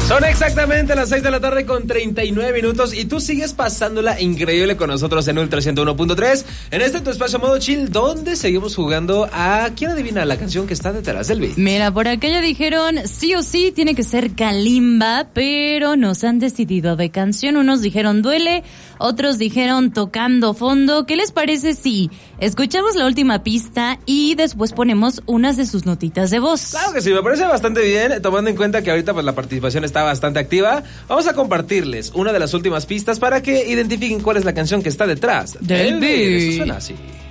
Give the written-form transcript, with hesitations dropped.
Son exactamente las 6 de la tarde con 39 minutos y tú sigues pasándola increíble con nosotros en Ultra 101.3. En este tu espacio modo chill, donde seguimos jugando a ¿quién adivina la canción que está detrás del beat? Mira, por acá ya dijeron sí o sí tiene que ser Kalimba, pero nos han decidido de canción. Unos dijeron Duele, otros dijeron Tocando Fondo. ¿Qué les parece si escuchamos la última pista y después ponemos unas de sus notitas de voz? Claro que sí, me parece bastante bien, tomando en cuenta que ahorita pues la participación está bastante activa. Vamos a compartirles una de las últimas pistas para que identifiquen cuál es la canción que está detrás del beat. Eso suena así.